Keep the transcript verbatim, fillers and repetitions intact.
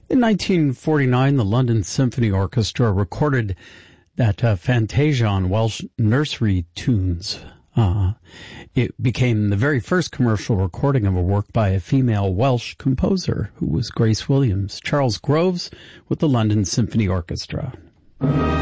In nineteen forty-nine, the London Symphony Orchestra recorded that uh, Fantasia on Welsh nursery tunes. Uh, it became the very first commercial recording of a work by a female Welsh composer, who was Grace Williams. Charles Groves with the London Symphony Orchestra.